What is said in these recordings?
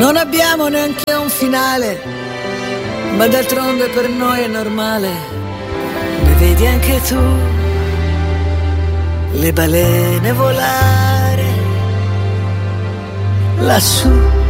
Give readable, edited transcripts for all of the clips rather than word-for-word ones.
Non abbiamo neanche un finale, ma d'altronde per noi è normale. Ne vedi anche tu le balene volare lassù.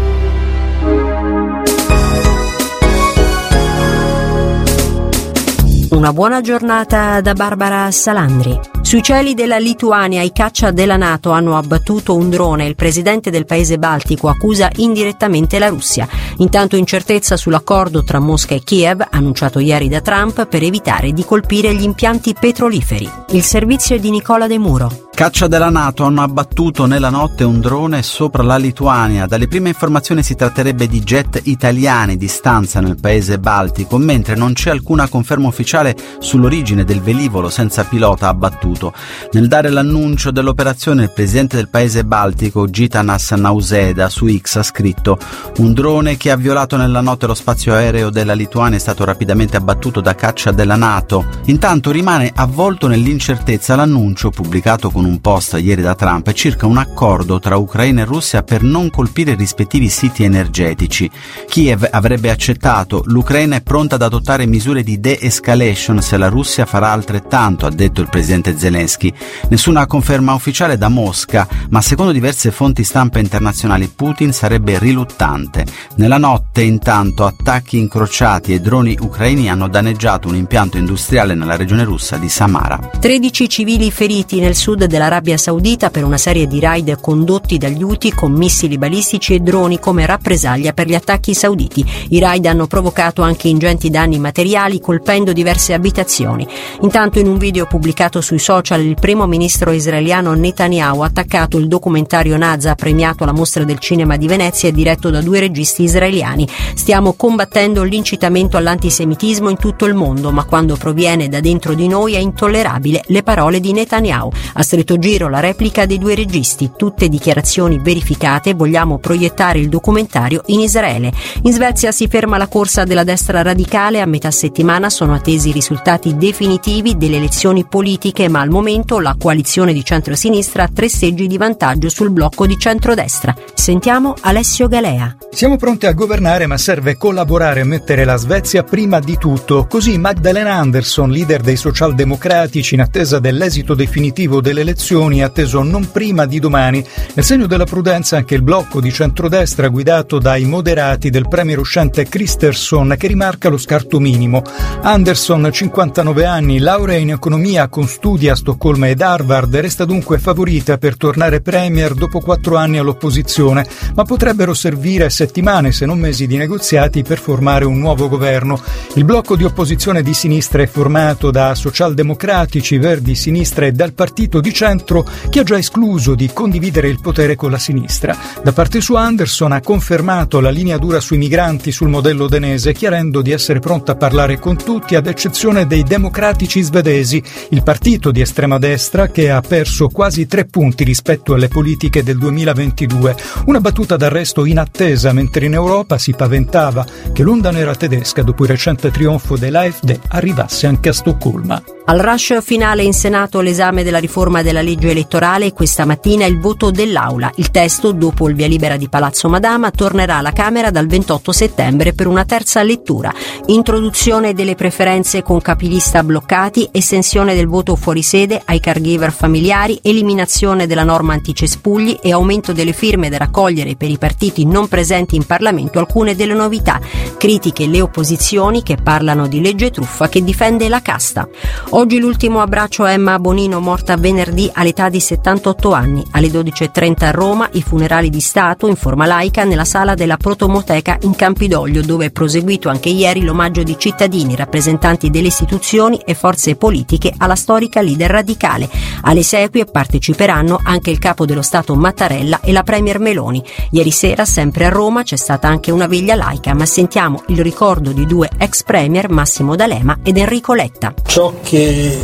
Una buona giornata da Barbara Salandri. Sui cieli della Lituania i caccia della NATO hanno abbattuto un drone e il presidente del paese baltico accusa indirettamente la Russia. Intanto incertezza sull'accordo tra Mosca e Kiev, annunciato ieri da Trump, per evitare di colpire gli impianti petroliferi. Il servizio è di Nicola De Muro. Caccia della NATO hanno abbattuto nella notte un drone sopra la Lituania. Dalle prime informazioni si tratterebbe di jet italiani di stanza nel paese baltico, mentre non c'è alcuna conferma ufficiale sull'origine del velivolo senza pilota abbattuto. Nel dare l'annuncio dell'operazione, il presidente del paese baltico, Gitanas Nausėda, su X ha scritto: un drone che ha violato nella notte lo spazio aereo della Lituania è stato rapidamente abbattuto da caccia della NATO. Intanto rimane avvolto nell'incertezza l'annuncio pubblicato con un post ieri da Trump circa un accordo tra Ucraina e Russia per non colpire i rispettivi siti energetici. Kiev avrebbe accettato, l'Ucraina è pronta ad adottare misure di de-escalation se la Russia farà altrettanto, ha detto il presidente Zelensky. Nessuna conferma ufficiale da Mosca, ma secondo diverse fonti stampa internazionali Putin sarebbe riluttante. Nella notte, intanto, attacchi incrociati e droni ucraini hanno danneggiato un impianto industriale nella regione russa di Samara. 13 civili feriti nel sud dell'Arabia Saudita per una serie di raid condotti dagli Houthi con missili balistici e droni come rappresaglia per gli attacchi sauditi. I raid hanno provocato anche ingenti danni materiali, colpendo diverse abitazioni. Intanto, in un video pubblicato sui social, il primo ministro israeliano Netanyahu ha attaccato il documentario Naza, premiato alla Mostra del Cinema di Venezia e diretto da 2 registi israeliani. Stiamo combattendo l'incitamento all'antisemitismo in tutto il mondo, ma quando proviene da dentro di noi è intollerabile. Le parole di Netanyahu. A stretto giro la replica dei 2 registi, tutte dichiarazioni verificate. Vogliamo proiettare il documentario in Israele. In Svezia si ferma la corsa della destra radicale. A metà settimana sono attesi i risultati definitivi delle elezioni politiche, ma al momento la coalizione di centro-sinistra ha 3 seggi di vantaggio sul blocco di centrodestra. Sentiamo Alessio Galea. Siamo pronti a governare, ma serve collaborare e mettere la Svezia prima di tutto. Così Magdalena Andersson, leader dei socialdemocratici, in attesa dell'esito definitivo delle elezioni, ha atteso non prima di domani. Nel segno della prudenza anche il blocco di centrodestra guidato dai moderati del premier uscente Kristersson, che rimarca lo scarto minimo. Andersson, 59 anni, laurea in economia con studi a Stoccolma ed Harvard, resta dunque favorita per tornare premier dopo 4 anni all'opposizione, ma potrebbero servire settimane se non mesi di negoziati per formare un nuovo governo. Il blocco di opposizione di sinistra è formato da socialdemocratici, verdi, sinistra e dal partito di centro, che ha già escluso di condividere il potere con la sinistra. Da parte sua Andersson ha confermato la linea dura sui migranti sul modello danese, chiarendo di essere pronta a parlare con tutti ad eccezione dei democratici svedesi, il partito di estrema destra che ha perso quasi 3 punti rispetto alle politiche del 2022. Una battuta d'arresto in attesa, mentre in Europa si paventava che l'onda nera tedesca, dopo il recente trionfo dell'AfD, arrivasse anche a Stoccolma. Al rush finale in Senato l'esame della riforma della legge elettorale e questa mattina il voto dell'Aula. Il testo, dopo il via libera di Palazzo Madama, tornerà alla Camera dal 28 settembre per una terza lettura. Introduzione delle preferenze con capilista bloccati, estensione del voto fuori sede ai caregiver familiari, eliminazione della norma anticespugli e aumento delle firme da raccogliere per i partiti non presenti in Parlamento. Alcune delle novità. Critiche le opposizioni che parlano di legge truffa che difende la casta. Oggi l'ultimo abbraccio a Emma Bonino, morta venerdì all'età di 78 anni. Alle 12:30 a Roma i funerali di Stato in forma laica nella sala della Protomoteca in Campidoglio, dove è proseguito anche ieri l'omaggio di cittadini, rappresentanti delle istituzioni e forze politiche alla storica leader radicale. Alle esequie parteciperanno anche il capo dello Stato Mattarella e la premier Meloni. Ieri sera, sempre a Roma, c'è stata anche una veglia laica, ma sentiamo il ricordo di 2 ex premier, Massimo D'Alema ed Enrico Letta. Ciò che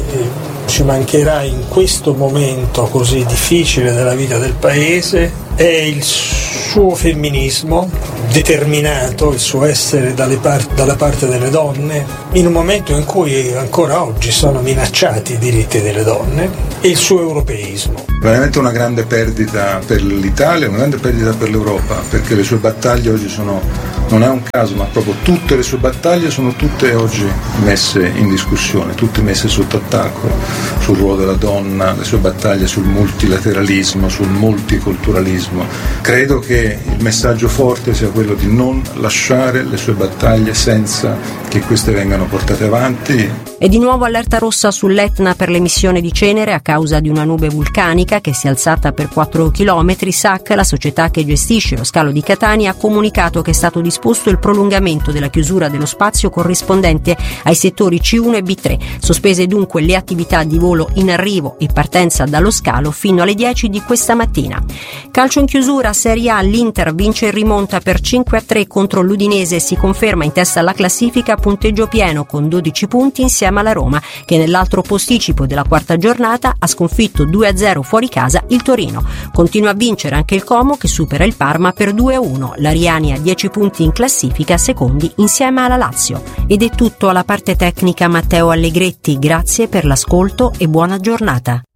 ci mancherà in questo momento così difficile della vita del Paese è il suo femminismo determinato, il suo essere dalla parte delle donne, in un momento in cui ancora oggi sono minacciati i diritti delle donne, e il suo europeismo. Veramente una grande perdita per l'Italia, una grande perdita per l'Europa, perché le sue battaglie oggi non è un caso, ma proprio tutte le sue battaglie sono tutte oggi messe in discussione, tutte messe sotto attacco, sul ruolo della donna, le sue battaglie sul multilateralismo, sul multiculturalismo. Credo che il messaggio forte sia quello di non lasciare le sue battaglie senza che queste vengano portate avanti. E di nuovo allerta rossa sull'Etna per l'emissione di cenere a causa di una nube vulcanica che si è alzata per 4 chilometri. SAC, la società che gestisce lo scalo di Catania, ha comunicato che è stato disposto il prolungamento della chiusura dello spazio corrispondente ai settori C1 e B3. Sospese dunque le attività di volo in arrivo e partenza dallo scalo fino alle 10 di questa mattina. Calcio in chiusura, Serie A, l'Inter vince e rimonta per 5-3 contro l'Udinese e si conferma in testa alla classifica a punteggio pieno con 12 punti insieme alla Roma, che nell'altro posticipo della quarta giornata ha sconfitto 2-0 fuori casa il Torino. Continua a vincere anche il Como, che supera il Parma per 2-1. L'Ariani ha 10 punti in classifica, secondi insieme alla Lazio. Ed è tutto. Alla parte tecnica Matteo Allegretti. Grazie per l'ascolto e buona giornata.